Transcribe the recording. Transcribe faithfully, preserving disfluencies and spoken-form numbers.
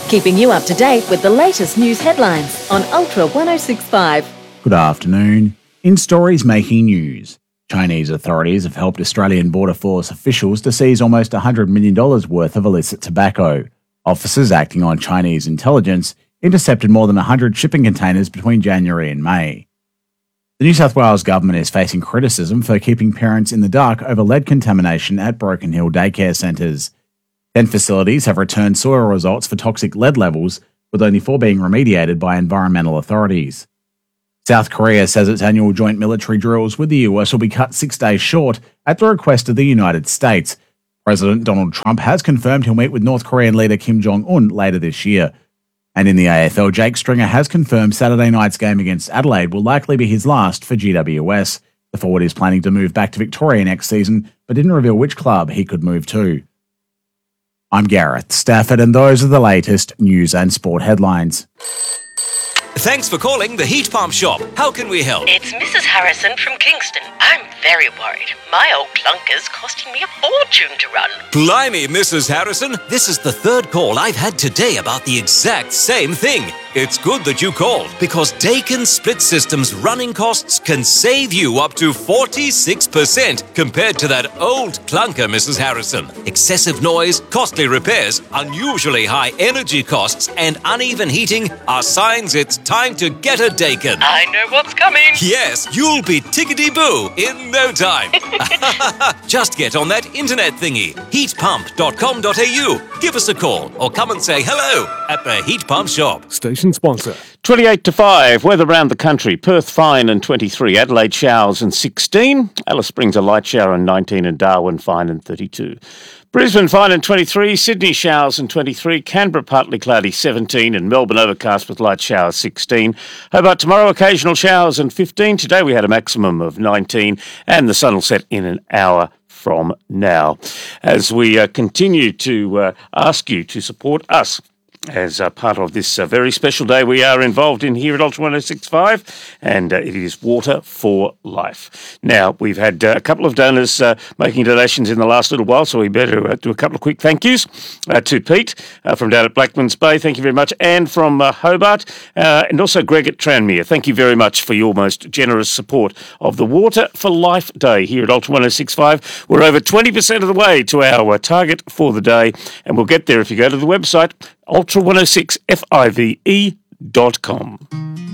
keeping you up to date with the latest news headlines on Ultra one oh six point five. Good afternoon. In stories making news, Chinese authorities have helped Australian Border Force officials to seize almost one hundred million dollars worth of illicit tobacco. Officers acting on Chinese intelligence intercepted more than one hundred shipping containers between January and May. The New South Wales government is facing criticism for keeping parents in the dark over lead contamination at Broken Hill daycare centres. Ten facilities have returned soil results for toxic lead levels, with only four being remediated by environmental authorities. South Korea says its annual joint military drills with the U S will be cut six days short at the request of the United States. President Donald Trump has confirmed he'll meet with North Korean leader Kim Jong-un later this year. And in the A F L, Jake Stringer has confirmed Saturday night's game against Adelaide will likely be his last for G W S. The forward is planning to move back to Victoria next season, but didn't reveal which club he could move to. I'm Gareth Stafford, and those are the latest news and sport headlines. Thanks for calling the Heat Pump Shop. How can we help? It's Missus Harrison from Kingston. I'm very worried. My old clunker's costing me a fortune to run. Blimey, Missus Harrison. This is the third call I've had today about the exact same thing. It's good that you called, because Daikin Split System's running costs can save you up to forty-six percent compared to that old clunker, Missus Harrison. Excessive noise, costly repairs, unusually high energy costs, and uneven heating are signs it's time to get a Daikin. I know what's coming. Yes, you'll be tickety-boo in no time. Just get on that internet thingy, heat pump dot com dot a u. Give us a call or come and say hello at the Heat Pump Shop. Station sponsor. twenty-eight to five, weather around the country. Perth fine and twenty-three, Adelaide showers and sixteen, Alice Springs a light shower and nineteen, and Darwin fine and thirty-two. Brisbane fine and twenty-three, Sydney showers and twenty-three, Canberra partly cloudy seventeen, and Melbourne overcast with light showers sixteen. Hobart tomorrow occasional showers and fifteen. Today we had a maximum of nineteen, and the sun will set in an hour from now. As we uh, continue to uh, ask you to support us as uh, part of this uh, very special day we are involved in here at Ultra one oh six point five, and uh, it is Water for Life. Now, we've had uh, a couple of donors uh, making donations in the last little while, so we better uh, do a couple of quick thank yous uh, to Pete uh, from down at Blackman's Bay, thank you very much, and from uh, Hobart, uh, and also Greg at Tranmere. Thank you very much for your most generous support of the Water for Life Day here at Ultra one oh six point five. We're over twenty percent of the way to our target for the day, and we'll get there if you go to the website ultra one oh six five dot com.